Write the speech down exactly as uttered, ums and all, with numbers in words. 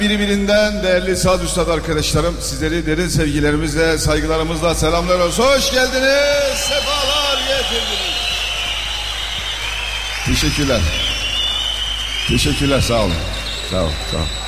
Birbirinden değerli saz üstad arkadaşlarım, sizleri derin sevgilerimizle, saygılarımızla selamlıyoruz. Hoş geldiniz, sefalar getirdiniz. Teşekkürler. Teşekkürler, sağ olun. Sağ olun, sağ olun.